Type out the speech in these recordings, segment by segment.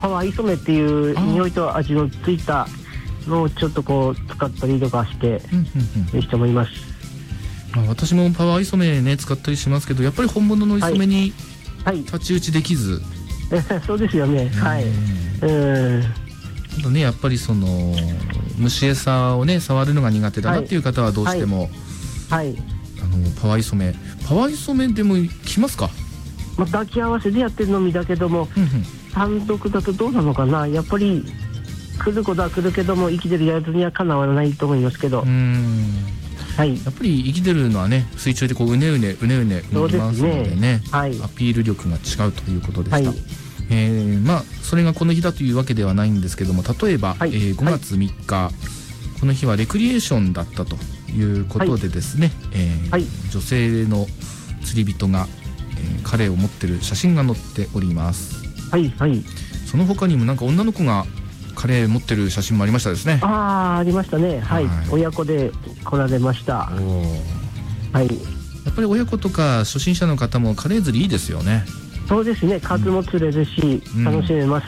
パワー磯目っていう匂いと味のついたのをちょっとこう使ったりとかしてる人もいます。 私もパワー磯目ね使ったりしますけど、やっぱり本物の磯目に太刀打ちできず、 そうですよね。 あとね、やっぱりその虫餌をね触るのが苦手だなっていう方はどうしても、パワー磯目でも来ますか？ 抱き合わせでやってるのみだけども、単独だとどうなのかな。やっぱり来ることは来るけども、生きてるやつにはかなわないと思いますけど、やっぱり生きてるのはね、水中でこううねうね動きますのでね、アピール力が違うということでした。それがこの日だというわけではないんですけども、例えば、5月3日、この日はレクリエーションだったということでですね、女性の釣り人が、カレイを持ってる写真が載っております。その他にもなんか女の子がカレイ持ってる写真もありましたですね。 ありましたね。親子で来られました。やっぱり親子とか初心者の方もカレイ釣りいいですよね。 そうですね、数も釣れるし、楽しめます。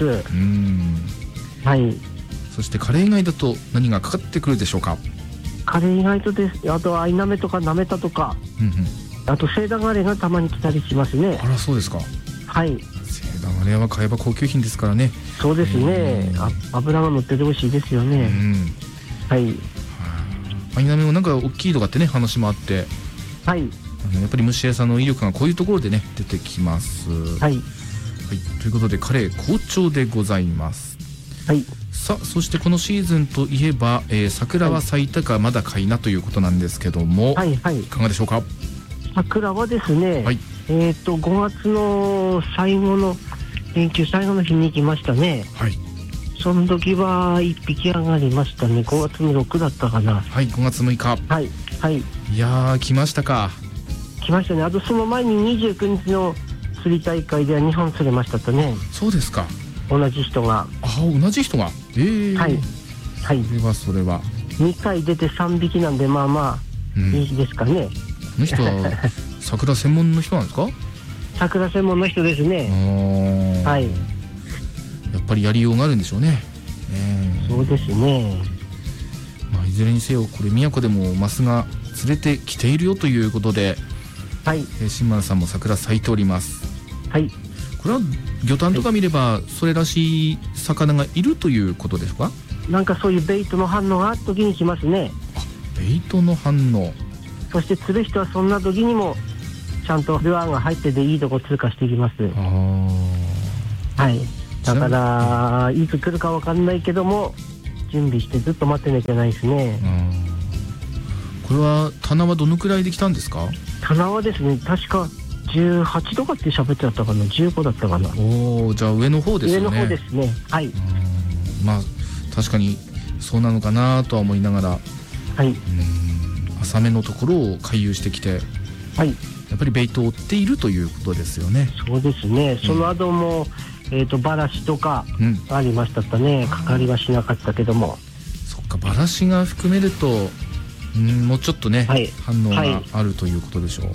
そしてカレイ以外だと何がかかってくるでしょうか？ カレイ以外とです。あとアイナメとかナメタとか、あとセイダガレがたまに来たりしますね。 あら、そうですか。セイダガレは買えば高級品ですからね。 そうですね。脂が乗ってて美味しいですよね。 アイナメもなんか大きいとかってね話もあって、やっぱり虫餌の威力がこういうところでね出てきます。ということでカレイ好調でございます。さあ、そしてこのシーズンといえば、桜は咲いたかまだかいなということなんですけども、いかがでしょうか？ 桜はですね、5月の最後の連休最後の日に行きましたね。その時は1匹上がりましたね。5月の6だったかな。 5月6日。いやー、来ましたか。 来ましたね。あとその前に29日の釣り大会では2本釣れましたとね。 そうですか。 同じ人が。 同じ人が。それは 2回出て3匹なんで、まあまあ、いいですかね。 この人は桜専門の人なんですか？ 桜専門の人ですね。 やっぱりやりようがあるんでしょうね。 そうですね。 いずれにせよこれ宮古でもマスが釣れてきているよということで、新丸さんも桜咲いております。これは魚探とか見ればそれらしい魚がいるということですか？ なんかそういうベイトの反応があった時に来ますね。 ベイトの反応。 そして釣る人はそんな時にもちゃんとルアーが入ってていいとこ通過していきます。だからいつ来るかわかんないけども準備してずっと待ってなきゃいけないですね。 これは棚はどのくらいで来たんですか？ 棚はですね、確か18とかって喋ってあったかな、15だったかな。 じゃあ上の方ですね。 上の方ですね。 確かにそうなのかなとは思いながら、浅めのところを回遊してきて、やっぱりベイトを追っているということですよね。 そうですね。その後も、バラシとかありましたとね。かかりはしなかったけども。 そっか、バラシが含めるともうちょっとね、反応があるということでしょう。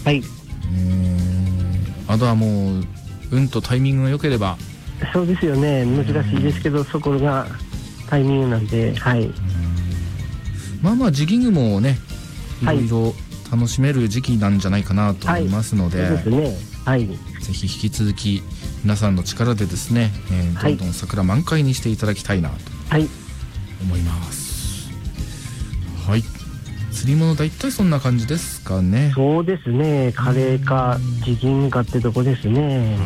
あとはもうとタイミングが良ければ。 そうですよね。難しいですけど、そこがタイミングなんで、 ジギングもね、いろいろ楽しめる時期なんじゃないかなと思いますので、ぜひ引き続き皆さんの力でですね、どんどん桜満開にしていただきたいなと思います。釣り物大体そんな感じですかね。 そうですね。カレーかジギンかってとこですね。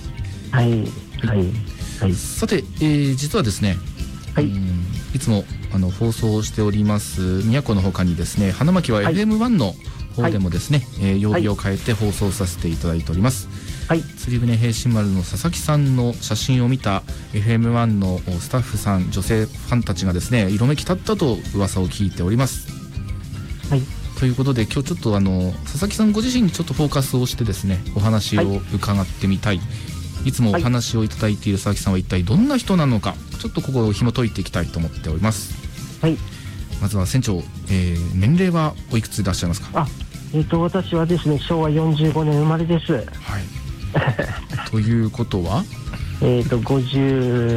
さて、実はですね、いつも放送しております宮古の他にですね、花巻は FM1 の方でもですね、曜日を変えて放送させていただいております。釣り船平新丸の佐々木さんの写真を見た FM1 のスタッフさん、女性ファンたちがですね、色めき立ったと噂を聞いております。ということで今日ちょっと佐々木さんご自身にちょっとフォーカスをしてですね、お話を伺ってみたい。いつもお話をいただいている佐々木さんは一体どんな人なのか、ちょっとここを紐解いていきたいと思っております。まずは船長、年齢はおいくつでいらっしゃいますか？ 私はですね、昭和45年生まれです。 ということは 50